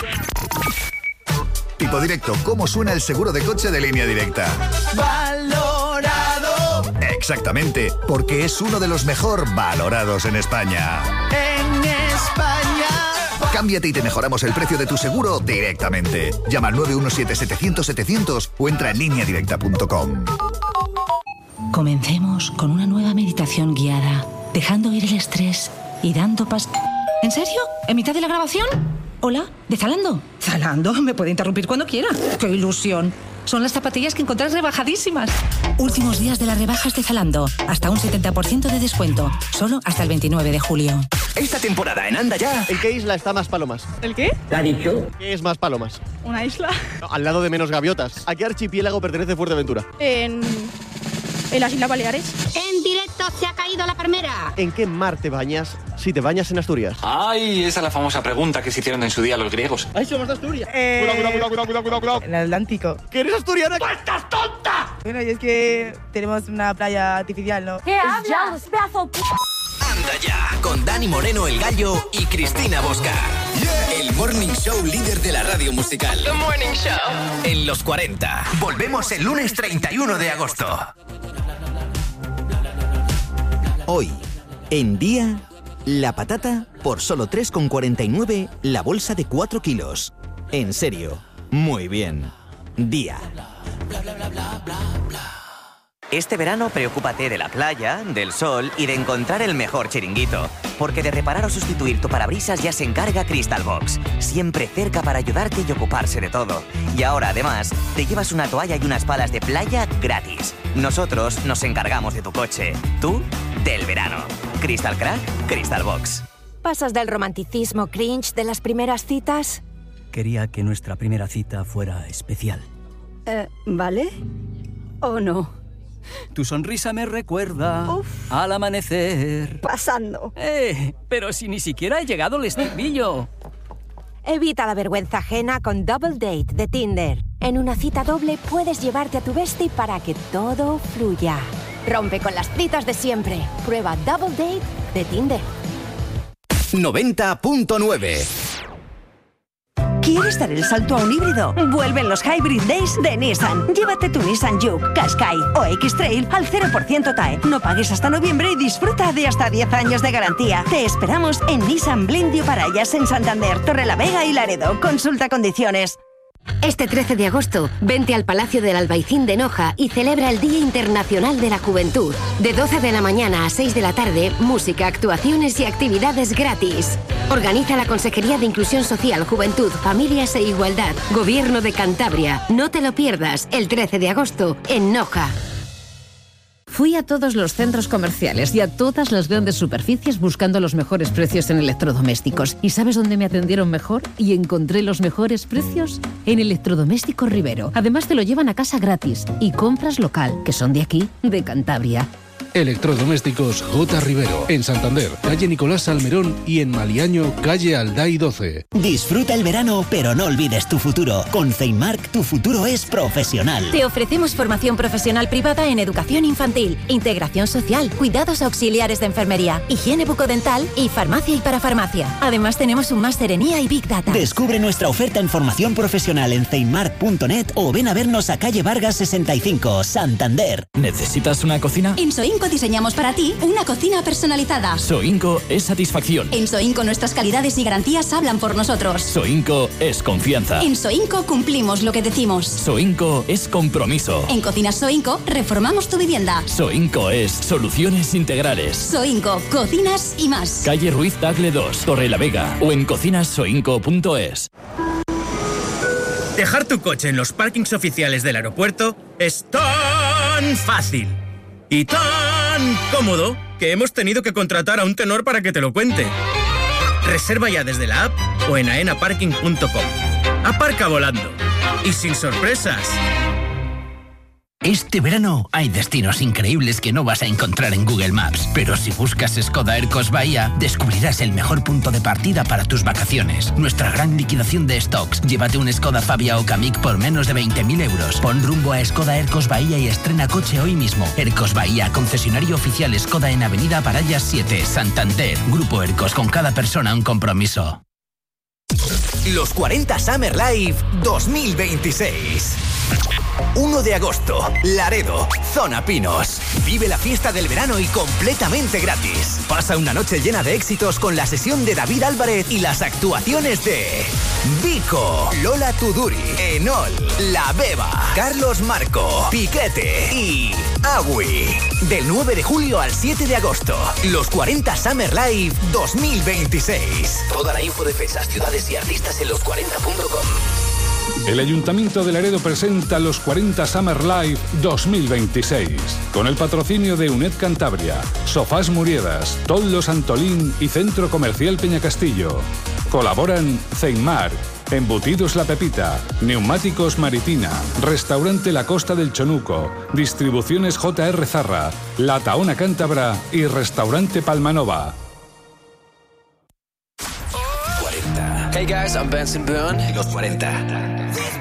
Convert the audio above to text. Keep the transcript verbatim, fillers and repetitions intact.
Tipo Directo, ¿cómo suena el seguro de coche de Línea Directa? Valorado. Exactamente, porque es uno de los mejor valorados en España. En España. Cámbiate y te mejoramos el precio de tu seguro directamente. Llama al nueve uno siete, setecientos, setecientos o entra en línea directa punto com. Comencemos con una nueva meditación guiada, dejando ir el estrés y dando pas... ¿En serio? ¿En mitad de la grabación? Hola, ¿de Zalando? ¿Zalando? Me puede interrumpir cuando quiera. ¡Qué ilusión! Son las zapatillas que encontrás rebajadísimas. Últimos días de las rebajas de Zalando. Hasta un setenta por ciento de descuento. Solo hasta el veintinueve de julio. Esta temporada en Anda Ya. ¿En qué isla está más palomas? ¿El qué? ¿Te ha dicho? ¿Qué es más palomas? ¿Una isla? No, al lado de menos gaviotas. ¿A qué archipiélago pertenece Fuerteventura? En... en las Islas Baleares. En directo se ha caído la palmera. ¿En qué mar te bañas si te bañas en Asturias? Ay, esa es la famosa pregunta que se hicieron en su día los griegos. ¡Ay, somos de Asturias! Eh... Cuidado, cuidado, cuidado, cuidado, cuidado, cuidado. En el Atlántico. ¿Que eres asturiana? ¡Tú estás tonta! Bueno, y es que tenemos una playa artificial, ¿no? ¿Qué hablas, pedazo p... Anda Ya, con Dani Moreno el Gallo y Cristina Bosca. Yeah. El morning show líder de la radio musical. The Morning Show. En los cuarenta. Volvemos el lunes treinta y uno de agosto. Hoy, en Día, la patata por solo tres con cuarenta y nueve la bolsa de cuatro kilos. En serio, muy bien. Día. Este verano preocúpate de la playa, del sol y de encontrar el mejor chiringuito. Porque de reparar o sustituir tu parabrisas ya se encarga Crystal Box. Siempre cerca para ayudarte y ocuparse de todo. Y ahora, además, te llevas una toalla y unas palas de playa gratis. Nosotros nos encargamos de tu coche. Tú, del verano. Crystal Crack, Crystal Box. ¿Pasas del romanticismo cringe de las primeras citas? Quería que nuestra primera cita fuera especial. Eh, ¿vale? ¿O no? Tu sonrisa me recuerda Uf. al amanecer. Pasando. Eh, pero si ni siquiera he llegado al estribillo. Evita la vergüenza ajena con Double Date de Tinder. En una cita doble puedes llevarte a tu bestie para que todo fluya. Rompe con las citas de siempre. Prueba Double Date de Tinder. noventa punto nueve. ¿Quieres dar el salto a un híbrido? Vuelven los Hybrid Days de Nissan. Llévate tu Nissan Juke, Qashqai o X-Trail al cero por ciento T A E. No pagues hasta noviembre y disfruta de hasta diez años de garantía. Te esperamos en Nissan Blindio Parayas en Santander, Torrelavega y Laredo. Consulta condiciones. Este trece de agosto, vente al Palacio del Albaicín de Noja y celebra el Día Internacional de la Juventud. De doce de la mañana a seis de la tarde, música, actuaciones y actividades gratis. Organiza la Consejería de Inclusión Social, Juventud, Familias e Igualdad. Gobierno de Cantabria. No te lo pierdas, el trece de agosto, en Noja. Fui a todos los centros comerciales y a todas las grandes superficies buscando los mejores precios en electrodomésticos. ¿Y sabes dónde me atendieron mejor y encontré los mejores precios? En Electrodomésticos Rivero. Además te lo llevan a casa gratis. Y compras local, que son de aquí, de Cantabria. Electrodomésticos J. Rivero, en Santander, calle Nicolás Salmerón, y en Maliaño, calle Alday doce. Disfruta el verano, pero no olvides tu futuro. Con Ceinmark, tu futuro es profesional. Te ofrecemos formación profesional privada en educación infantil, integración social, cuidados auxiliares de enfermería, higiene bucodental y farmacia y parafarmacia. Además tenemos un máster en I A y Big Data. Descubre nuestra oferta en formación profesional en ceinmark punto net o ven a vernos a calle Vargas sesenta y cinco, Santander. ¿Necesitas una cocina? En Soinco diseñamos para ti una cocina personalizada. Soinco es satisfacción. En Soinco nuestras calidades y garantías hablan por nosotros. Soinco es confianza. En Soinco cumplimos lo que decimos. Soinco es compromiso. En Cocinas Soinco reformamos tu vivienda. Soinco es soluciones integrales. Soinco, cocinas y más. Calle Ruiz Tagle dos, Torrelavega, o en cocinas soinco punto es. Dejar tu coche en los parkings oficiales del aeropuerto es tan fácil y tan cómodo que hemos tenido que contratar a un tenor para que te lo cuente. Reserva ya desde la app o en aena parking punto com. Aparca volando y sin sorpresas. Este verano hay destinos increíbles que no vas a encontrar en Google Maps, pero si buscas Skoda Aircos Bahía, descubrirás el mejor punto de partida para tus vacaciones. Nuestra gran liquidación de stocks. Llévate un Skoda Fabia o Kamiq por menos de veinte mil euros. Pon rumbo a Skoda Aircos Bahía y estrena coche hoy mismo. Aircos Bahía, concesionario oficial Skoda en Avenida Parayas siete, Santander. Grupo Aircos, con cada persona un compromiso. los cuarenta Summer Live dos mil veintiséis. uno de agosto, Laredo, Zona Pinos. Vive la fiesta del verano y completamente gratis. Pasa una noche llena de éxitos con la sesión de David Álvarez y las actuaciones de Vico, Lola Tuduri, Enol, La Beba, Carlos Marco, Piquete y Agui. Del nueve de julio al siete de agosto, los cuarenta Summer Live dos mil veintiséis. Toda la info de fechas, ciudades y artistas en los cuarenta punto com. El Ayuntamiento de Laredo presenta los cuarenta Summer Live dos mil veintiséis, con el patrocinio de UNED Cantabria, Sofás Muriedas, Toldos Antolín y Centro Comercial Peñacastillo. Colaboran Ceinmar, Embutidos La Pepita, Neumáticos Maritina, Restaurante La Costa del Chonuco, Distribuciones J R Zarra, La Taona Cántabra y Restaurante Palmanova. cuarenta. Hey guys, I'm Benson Boone. Los cuarenta.